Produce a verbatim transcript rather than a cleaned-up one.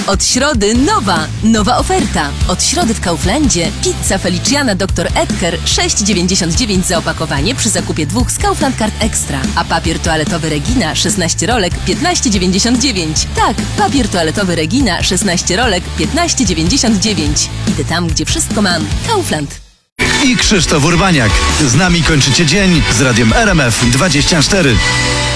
Od środy nowa, nowa oferta. Od środy w Kauflandzie pizza Feliciana doktor Edgar sześć dziewięćdziesiąt dziewięć za opakowanie przy zakupie dwóch z Kaufland Card Extra. A papier toaletowy Regina szesnaście rolek piętnaście dziewięćdziesiąt dziewięć. Tak, papier toaletowy Regina szesnaście rolek piętnaście dziewięćdziesiąt dziewięć. Idę tam, gdzie wszystko mam. Kaufland. I Krzysztof Urbaniak. Z nami kończycie dzień z radiem R M F dwadzieścia cztery.